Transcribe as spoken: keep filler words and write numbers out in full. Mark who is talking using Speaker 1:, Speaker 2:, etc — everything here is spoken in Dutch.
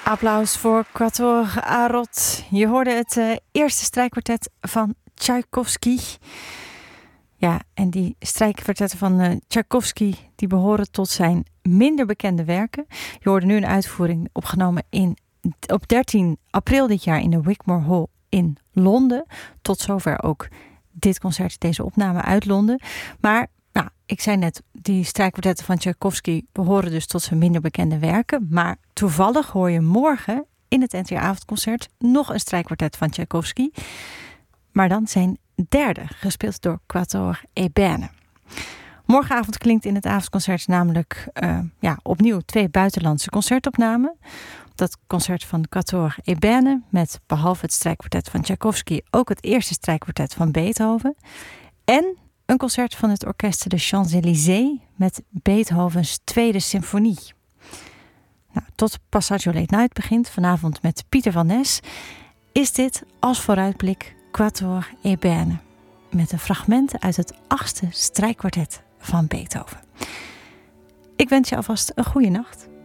Speaker 1: Applaus voor Quatuor Arot. Je hoorde het uh, eerste strijkkwartet van Tchaikovsky. Ja, en die strijkkwartetten van uh, Tchaikovsky die behoren tot zijn minder bekende werken. Je hoorde nu een uitvoering opgenomen in, op dertien april dit jaar in de Wigmore Hall in Londen. Tot zover ook dit concert, deze opname uit Londen. Maar nou, ik zei net, die strijkkwartetten van Tchaikovsky behoren dus tot zijn minder bekende werken. Maar toevallig hoor je morgen in het N T R-avondconcert nog een strijkkwartet van Tchaikovsky. Maar dan zijn derde, gespeeld door Quatuor Ebène. Morgenavond klinkt in het avondconcert namelijk uh, ja, opnieuw twee buitenlandse concertopnamen. Dat concert van Quatuor Ebène met behalve het strijkkwartet van Tchaikovsky ook het eerste strijkkwartet van Beethoven. En een concert van het Orchestre de Champs-Élysées met Beethovens tweede symfonie. Nou, tot Passaggio Late Night begint vanavond met Pieter van Nes. Is dit als vooruitblik Quatuor Ebène met een fragment uit het achtste strijkkwartet van Beethoven. Ik wens je alvast een goede nacht.